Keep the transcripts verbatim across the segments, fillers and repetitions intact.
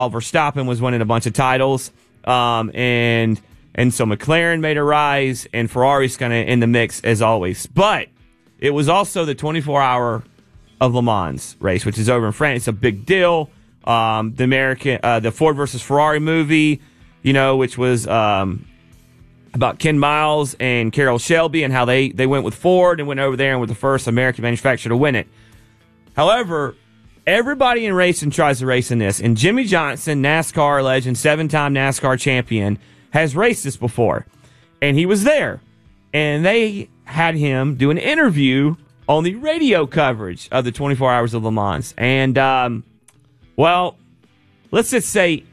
Verstappen was winning a bunch of titles, um, and and so McLaren made a rise, and Ferrari's kind of in the mix as always. But it was also the twenty-four hour of Le Mans race, which is over in France. It's a big deal. Um, the American, uh, the Ford versus Ferrari movie, you know, which was um, about Ken Miles and Carroll Shelby and how they they went with Ford and went over there and were the first American manufacturer to win it. However, everybody in racing tries to race in this, and Jimmy Johnson, NASCAR legend, seven-time NASCAR champion, has raced this before, and he was there, and they had him do an interview on the radio coverage of the twenty-four hours of Le Mans, and um, well, let's just say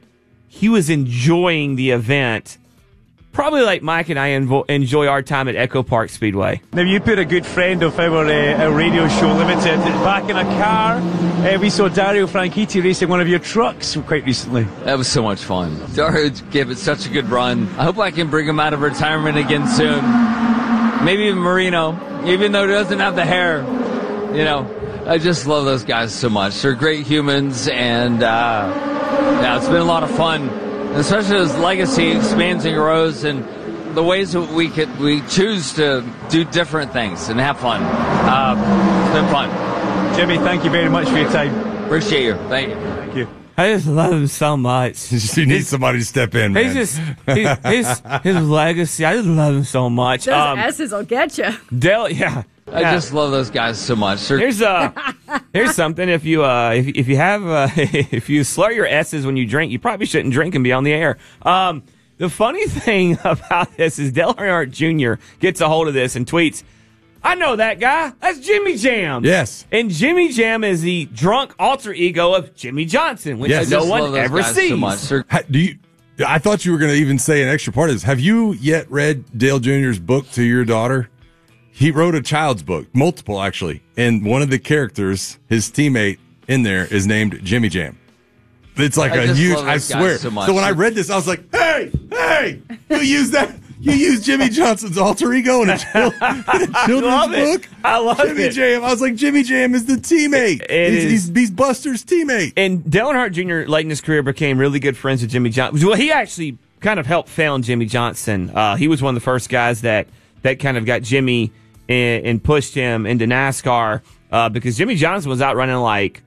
he was enjoying the event. Probably like Mike and I invo- enjoy our time at Echo Park Speedway. Now, you put a good friend of our, uh, our radio show, Limited, back in a car. Uh, we saw Dario Franchitti racing one of your trucks quite recently. That was so much fun. Dario gave it such a good run. I hope I can bring him out of retirement again soon. Maybe even Marino, even though he doesn't have the hair. You know, I just love those guys so much. They're great humans, and uh, yeah, it's been a lot of fun. Especially as legacy expands and grows, and the ways that we could we choose to do different things and have fun. Uh, it's been fun. Jimmy, thank you very much for your time. Appreciate you. Thank you. Thank you. I just love him so much. You need somebody to step in, man. He's just his, his his legacy. I just love him so much. Those um, S's will get you. Dale, yeah. I yeah. just love those guys so much. They're- Here's uh, here's something. If you uh, if if you have uh, if you slur your S's when you drink, you probably shouldn't drink and be on the air. Um, the funny thing about this is Dale Earnhardt Junior gets a hold of this and tweets, "I know that guy. That's Jimmy Jam." Yes. And Jimmy Jam is the drunk alter ego of Jimmy Johnson, which Yes. I no just love one those ever guys sees. so much. They're- Ha- Do you? I thought you were going to even say an extra part of this. Have you yet read Dale Junior's book to your daughter? He wrote a child's book, multiple actually, and one of the characters, his teammate in there, is named Jimmy Jam. It's like I a just huge. love I those guys swear. so much. So when I read this, I was like, "Hey, hey, you use that? You use Jimmy Johnson's alter ego in a, chil- in a children's love it. book? I love Jimmy it. Jam." I was like, "Jimmy Jam is the teammate. It he's, is. He's, he's Buster's teammate." And Dale Earnhardt Junior late in his career became really good friends with Jimmy Johnson. Well, he actually kind of helped found Jimmy Johnson. Uh, he was one of the first guys that that kind of got Jimmy and, and pushed him into NASCAR uh, because Jimmy Johnson was out running like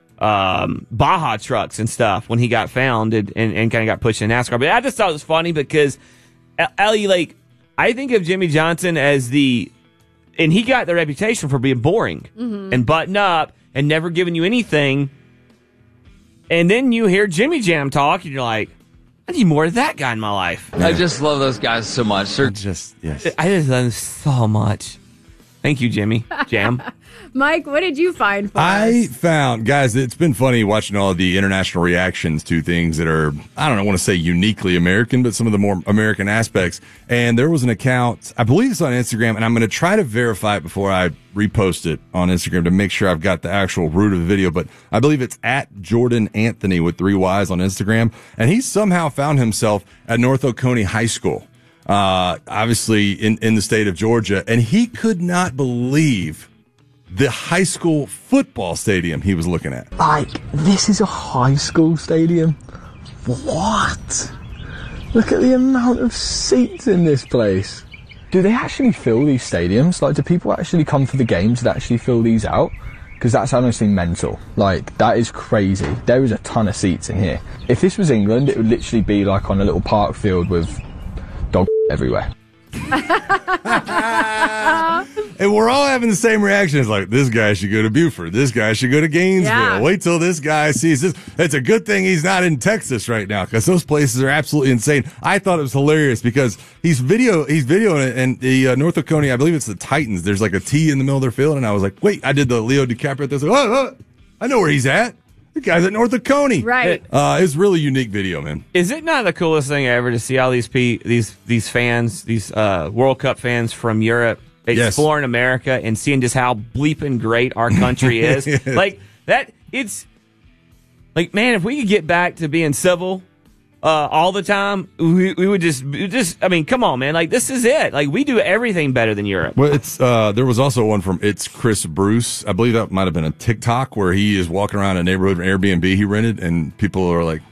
um, Baja trucks and stuff when he got founded and, and kind of got pushed in NASCAR. But I just thought it was funny because Ellie, like, I think of Jimmy Johnson as the, and he got the reputation for being boring mm-hmm. and button up and never giving you anything. And then you hear Jimmy Jam talk, and you're like, I need more of that guy in my life. I just love those guys so much. They're- Just yes. I just love him so much. Thank you, Jimmy Jam. Mike, what did you find for I us? found, guys, it's been funny watching all of the international reactions to things that are, I don't want to say uniquely American, but some of the more American aspects. And there was an account, I believe it's on Instagram, and I'm going to try to verify it before I repost it on Instagram to make sure I've got the actual root of the video. But I believe it's at Jordan Anthony with three Y's on Instagram. And he somehow found himself at North Oconee High School. Uh, obviously in, in the state of Georgia, and he could not believe the high school football stadium he was looking at. Like, this is a high school stadium? What? Look at the amount of seats in this place. Do they actually fill these stadiums? Like, do people actually come for the games that actually fill these out? Because that's honestly mental. Like, that is crazy. There is a ton of seats in here. If this was England, it would literally be like on a little park field with dog everywhere. And we're all having the same reaction. It's like, this guy should go to Buford. This guy should go to Gainesville. Yeah. Wait till this guy sees this. It's a good thing he's not in Texas right now because those places are absolutely insane. I thought it was hilarious because he's video, he's videoing it, and the uh, North Oconee, I believe it's the Titans. There's like a T in the middle of their field, and I was like, wait, I did the Leo DiCaprio. This, like, oh, oh, I know where he's at. The guy's at North Oconee. Right. Uh, it's really unique video, man. Is it not the coolest thing ever to see all these pe- these these fans, these uh, World Cup fans from Europe exploring yes. America and seeing just how bleeping great our country is? Like that, it's like, man, if we could get back to being civil uh, all the time, we, we would just, we just, I mean, come on, man. Like, this is it. Like, we do everything better than Europe. Well, it's uh, there was also one from It's Chris Bruce. I believe that might have been a TikTok where he is walking around a neighborhood, an Airbnb he rented, and people are like,